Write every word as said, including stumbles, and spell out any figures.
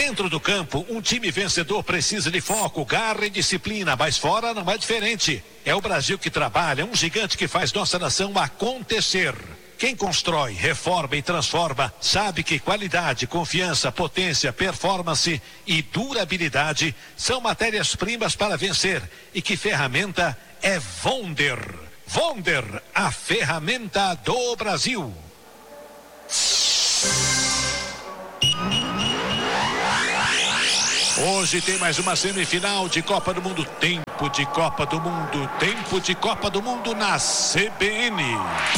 Dentro do campo, um time vencedor precisa de foco, garra e disciplina, mas fora não é diferente. É o Brasil que trabalha, um gigante que faz nossa nação acontecer. Quem constrói, reforma e transforma, sabe que qualidade, confiança, potência, performance e durabilidade são matérias-primas para vencer. E que ferramenta é Wonder. Wonder, a ferramenta do Brasil. Hoje tem mais uma semifinal de Copa do Mundo. Tempo de Copa do Mundo. Tempo de Copa do Mundo na C B N.